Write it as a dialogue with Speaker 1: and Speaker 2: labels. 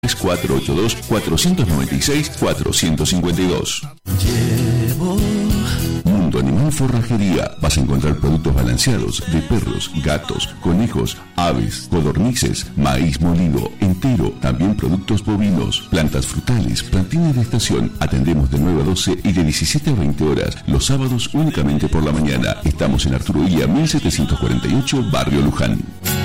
Speaker 1: 482-496-452. Mundo Animal Forrajería. Vas a encontrar productos balanceados de perros, gatos, conejos, aves, codornices, maíz molido, entero, también productos bovinos, plantas frutales, plantines de estación. Atendemos de 9 a 12 y de 17 a 20 horas. Los sábados únicamente por la mañana. Estamos en Arturo Guía 1748, Barrio Luján.